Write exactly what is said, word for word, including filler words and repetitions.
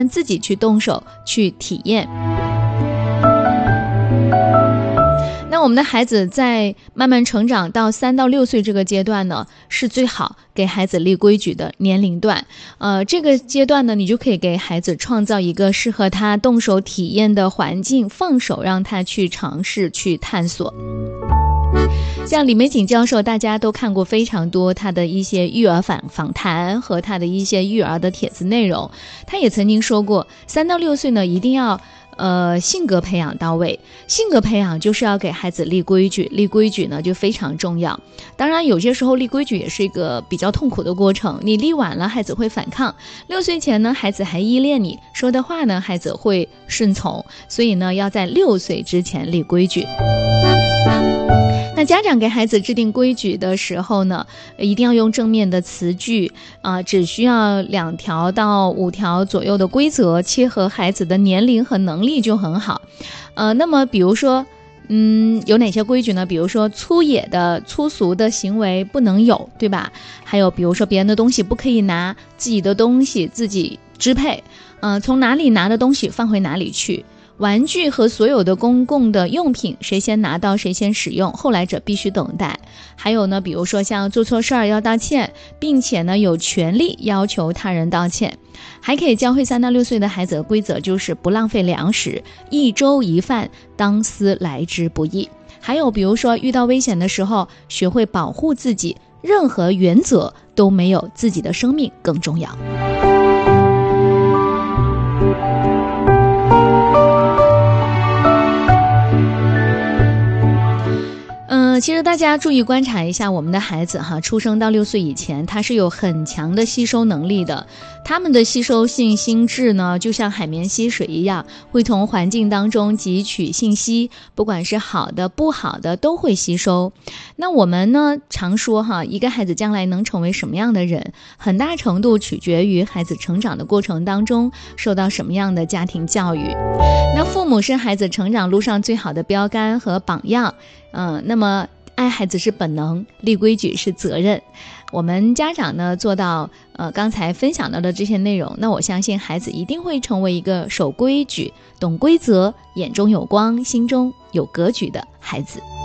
自己去动手去体验。那我们的孩子在慢慢成长到三到六岁这个阶段呢，是最好给孩子立规矩的年龄段。呃，这个阶段呢，你就可以给孩子创造一个适合他动手体验的环境，放手让他去尝试去探索。像李玫瑾教授，大家都看过非常多他的一些育儿访访谈和他的一些育儿的帖子内容。他也曾经说过，三到六岁呢，一定要呃，性格培养到位。性格培养就是要给孩子立规矩，立规矩呢就非常重要。当然有些时候立规矩也是一个比较痛苦的过程，你立晚了孩子会反抗，六岁前呢孩子还依恋你说的话呢，孩子会顺从，所以呢要在六岁之前立规矩。那家长给孩子制定规矩的时候呢，一定要用正面的词句啊、呃，只需要两条到五条左右的规则，切合孩子的年龄和能力就很好。呃，那么比如说，嗯，有哪些规矩呢？比如说粗野的、粗俗的行为不能有，对吧？还有比如说别人的东西不可以拿，自己的东西自己支配，嗯、呃，从哪里拿的东西放回哪里去。玩具和所有的公共的用品，谁先拿到谁先使用，后来者必须等待。还有呢，比如说像做错事儿要道歉，并且呢有权利要求他人道歉。还可以教会三到六岁的孩子的规则，就是不浪费粮食，一粥一饭，当思来之不易。还有比如说遇到危险的时候，学会保护自己，任何原则都没有自己的生命更重要。其实大家注意观察一下我们的孩子哈，出生到六岁以前，他是有很强的吸收能力的。他们的吸收性心智呢，就像海绵吸水一样，会从环境当中汲取信息，不管是好的不好的都会吸收。那我们呢常说哈，一个孩子将来能成为什么样的人，很大程度取决于孩子成长的过程当中受到什么样的家庭教育。那父母是孩子成长路上最好的标杆和榜样。嗯，那么爱孩子是本能，立规矩是责任。我们家长呢做到呃刚才分享到的这些内容，那我相信孩子一定会成为一个守规矩、懂规则、眼中有光、心中有格局的孩子。